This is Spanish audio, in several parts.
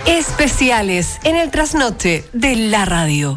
Especiales en el trasnoche de la radio.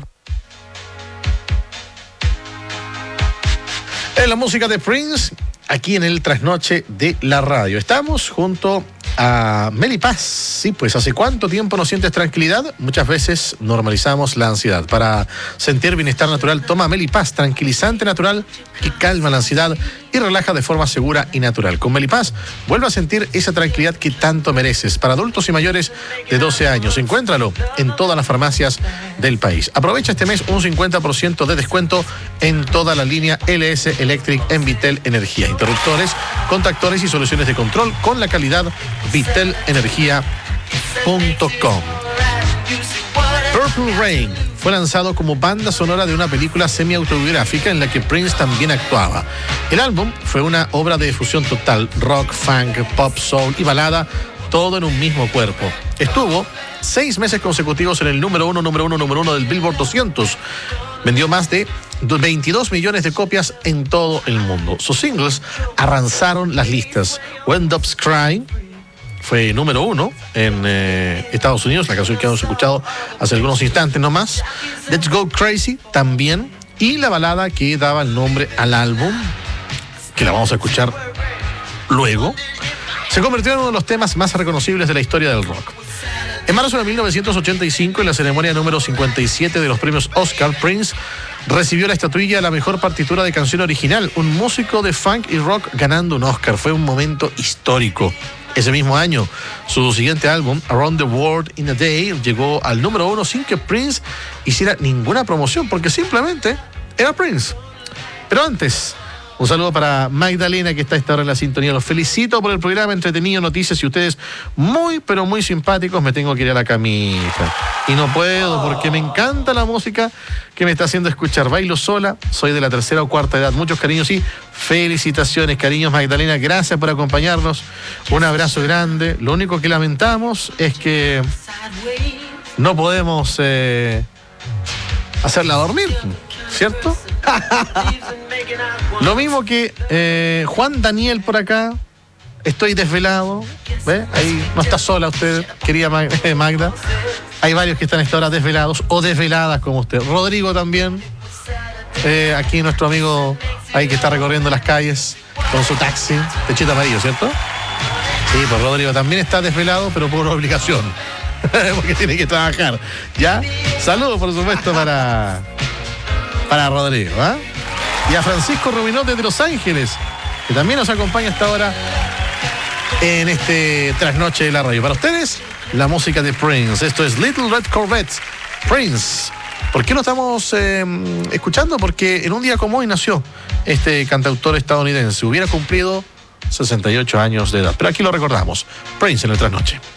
En la música de Prince, aquí en el trasnoche de la radio. Estamos junto a Meli Paz. Sí, pues, ¿hace cuánto tiempo no sientes tranquilidad? Muchas veces normalizamos la ansiedad. Para sentir bienestar natural, toma Meli Paz, tranquilizante natural que calma la ansiedad y relaja de forma segura y natural. Con Meli Paz, vuelve a sentir esa tranquilidad que tanto mereces. Para adultos y mayores de 12 años, encuéntralo en todas las farmacias del país. Aprovecha este mes un 50% de descuento en toda la línea LS Electric en Vitel Energía. Interruptores, contactores y soluciones de control con la calidad vitelenergia.com. Purple Rain fue lanzado como banda sonora de una película semi-autobiográfica en la que Prince también actuaba. El álbum fue una obra de fusión total, rock, funk, pop, soul y balada, todo en un mismo cuerpo. Estuvo 6 meses consecutivos en el número uno del Billboard 200. Vendió más de 22 millones de copias en todo el mundo. Sus singles arrasaron las listas. When Doves Cry fue número 1 en Estados Unidos, la canción que hemos escuchado hace algunos instantes nomás. Let's Go Crazy también. Y la balada que daba el nombre al álbum, que la vamos a escuchar luego, se convirtió en uno de los temas más reconocibles de la historia del rock. En marzo de 1985, en la ceremonia número 57 de los premios Oscar, Prince recibió la estatuilla a la mejor partitura de canción original, un músico de funk y rock ganando un Oscar. Fue un momento histórico. Ese mismo año, su siguiente álbum, Around the World in a Day, llegó al número 1 sin que Prince hiciera ninguna promoción, porque simplemente era Prince. Pero antes, un saludo para Magdalena, que está a esta hora en la sintonía. Los felicito por el programa entretenido, noticias, y ustedes muy, pero muy simpáticos. Me tengo que ir a la camita. Y no puedo, porque me encanta la música que me está haciendo escuchar. Bailo sola, soy de la 3ª o 4ª edad. Muchos cariños y felicitaciones, cariños, Magdalena. Gracias por acompañarnos. Un abrazo grande. Lo único que lamentamos es que no podemos hacerla dormir, ¿cierto? Lo mismo que Juan Daniel por acá. Estoy desvelado. ¿Ve? Ahí no está sola usted, querida Magda. Hay varios que están a esta hora desvelados o desveladas como usted. Rodrigo también. Aquí nuestro amigo ahí que está recorriendo las calles con su taxi. Techito amarillo, ¿cierto? Sí, pues Rodrigo también está desvelado, pero por obligación. Porque tiene que trabajar. ¿Ya? Saludos, por supuesto, para Rodrigo, ¿eh? Y a Francisco Rubinote de Los Ángeles, que también nos acompaña hasta ahora en este trasnoche de la radio. Para ustedes, la música de Prince. Esto es Little Red Corvette, Prince. ¿Por qué lo estamos escuchando? Porque en un día como hoy nació este cantautor estadounidense. Hubiera cumplido 68 años de edad. Pero aquí lo recordamos. Prince en el trasnoche.